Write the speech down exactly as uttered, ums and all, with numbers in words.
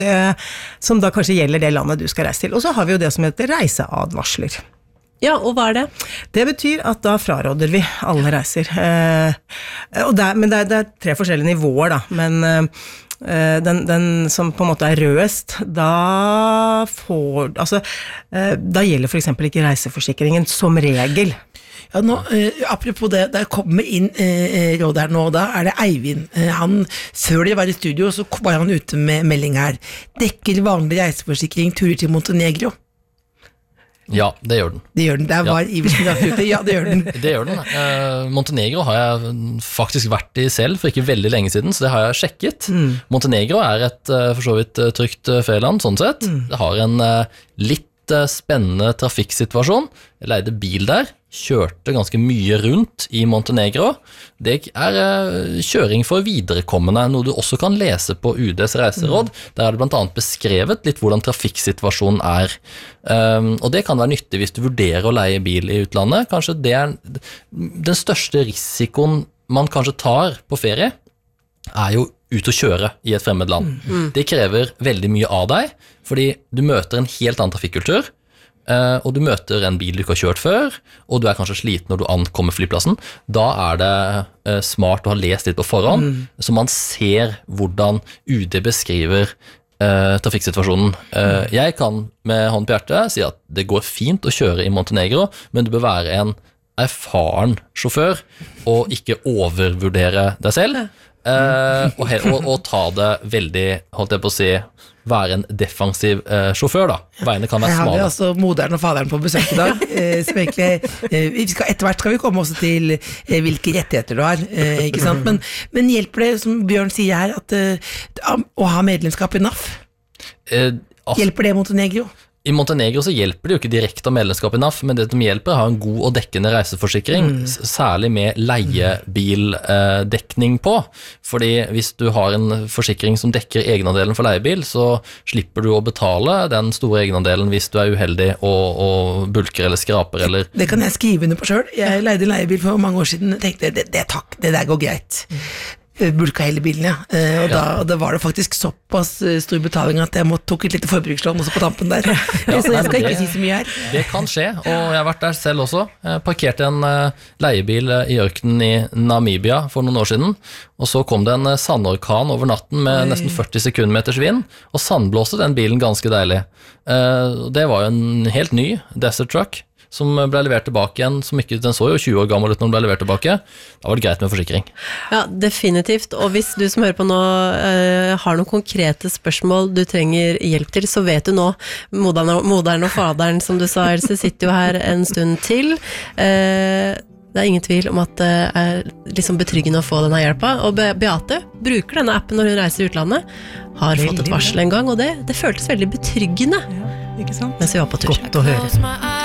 eh, som da kanskje gjelder det landet du skal reise til. Og så har vi jo det som heter reiseadvarsler. Ja, og hva er det? Det betyr at da fraråder vi alle reiser. Eh, og det er, men det er, det er tre forskjellige nivåer da, men eh, Den, den som på en måte er rødest, da får, altså, da gjelder for eksempel ikke reiseforsikringen som regel. Ja, nå, eh, apropos det, da jeg kom med inn eh, råd her nå, da er det Eivind. Eh, han, før de var i studio, så var han ute med melding her. Dekker vanlig reiseforsikring turer til Montenegro? Ja, det gjør den. Det gjør den, der var ja. Iversen ute. Ja, det gjør den. Det gjør den. Uh, Montenegro har jeg faktisk vært i selv for ikke veldig lenge siden, så det har jeg sjekket. Mm. Montenegro er et uh, for så vidt trygt ferieland, sånn sett. Mm. Det har en uh, litt uh, spennende trafikksituasjon. Jeg leide bil der, kjørte ganske mye rundt i Montenegro. Det er uh, kjøring for viderekommende, noe du også kan lese på U D's reiseråd. Mm. Der er det blant annet beskrevet litt hvordan trafikksituasjonen er. Um, og det kan være nyttig hvis du vurderer å leie bil i utlandet. Kanskje det er den største risikoen man kanskje tar på ferie, er jo ut å kjøre i et fremmed land. Mm. Det krever veldig mye av deg, fordi du møter en helt annen trafikkultur, uh, og du møter en bil du ikke har kjørt før, og du er kanskje sliten når du ankommer flyplassen. Da er det uh, smart å ha lest litt på forhånd, mm. så man ser hvordan U D beskriver Uh, trafikksituasjonen. Uh, jeg kan med hånd på hjertet si at det går fint å kjøre i Montenegro, men du bør være en erfaren sjåfør og ikke overvurdere deg selv, uh, og, og, og ta det veldig, holdt jeg på å si, være en defensiv uh, sjåfør da. Veiene kan være smale. Her har vi altså moderen og faderen på besøk i dag. eh, som egentlig, eh, vi skal, etter hvert skal vi komme også til eh, hvilke rettigheter du har, eh, ikke sant? Men, men hjelper det, som Bjørn sier her, at, eh, å ha medlemskap i N A F? Eh, altså, hjelper det Montenegro? I Montenegro så hjelper det jo ikke direkte av medlemskap i N A F, men det som hjelper er å ha en god og dekkende reiseforsikring, mm. særlig med leiebildekning på. Fordi hvis du har en forsikring som dekker egenandelen for leiebil, så slipper du å betale den store egenandelen hvis du er uheldig og, og bulker eller skraper. Eller det kan jeg skrive under på selv. Jeg leide en leiebil for mange år siden og tenkte, det, det takk, det der går greit. Bulka hele bilen, ja. Eh, og, ja. Da, og da var det faktisk såpass stor betaling at jeg måtte tok et lite forbrukslån også på tampen der. Ja, så jeg skal det, ikke si så mye her. Det kan skje, og jeg har vært der selv også. Jeg parkerte en uh, leiebil i ørkenen i Namibia for noen år siden, og så kom det en sandorkan over natten med Oi. Nesten førti sekundmeters vind, og sandblåste den bilen ganske deilig. Uh, det var jo en helt ny desert truck, som ble levert tilbake igjen, som ikke, den så jo tjue år gammel ut når den ble levert tilbake. Da var det greit med forsikring. Ja, definitivt. Og hvis du som hører på nå uh, har noen konkrete spørsmål du trenger hjelp til, så vet du nå, moderen og, moderen og faderen, som du sa, Else, sitter jo her en stund til. Uh, det er ingen tvil om at det er liksom betryggende å få denne hjelpa. Og Be- Beate bruker denne appen når hun reiser i utlandet, har veldig fått et varsel en gang, og det, det føltes veldig betryggende. Ja, ikke sant? Mens vi var på tur. Godt å høre.